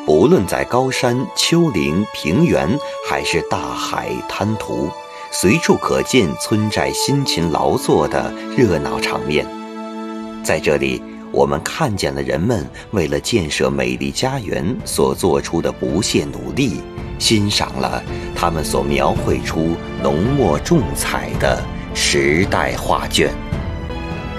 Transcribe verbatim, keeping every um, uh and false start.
不论在高山、丘陵、平原，还是大海滩涂，随处可见村寨辛勤劳作的热闹场面。在这里，我们看见了人们为了建设美丽家园所做出的不懈努力，欣赏了他们所描绘出浓墨重彩的时代画卷。